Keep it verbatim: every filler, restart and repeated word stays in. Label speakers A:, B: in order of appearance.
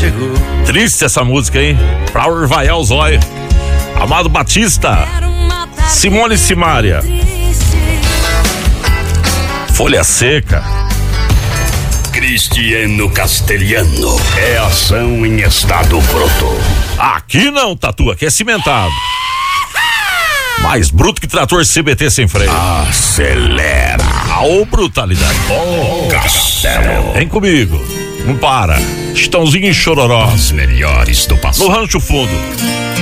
A: chegou.
B: Triste essa música, hein? Pra orvaiar os olhos. Amado Batista, Simone e Simária. Folha Seca.
C: Cristiano Castelhano. É ação em estado bruto.
B: Aqui não, Tatu, aqui é cimentado. Mais bruto que trator C B T sem freio.
C: Acelera.
B: Ô, brutalidade.
C: Oh, Castelo.
B: Vem comigo. Não para. Estãozinho e Chororó.
C: Os melhores do passado.
B: No Rancho Fundo.